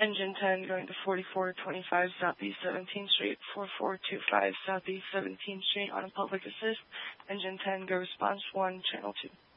Engine 10 going to 4425 Southeast 17th Street, 4425 Southeast 17th Street on a public assist. Engine 10, go response 1, channel 2.